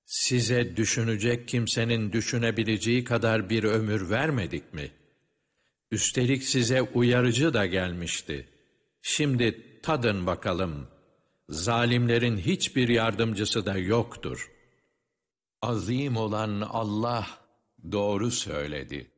Size düşünecek kimsenin düşünebileceği kadar bir ömür vermedik mi? Üstelik size uyarıcı da gelmişti. Şimdi tadın bakalım. Zalimlerin hiçbir yardımcısı da yoktur. Azim olan Allah doğru söyledi.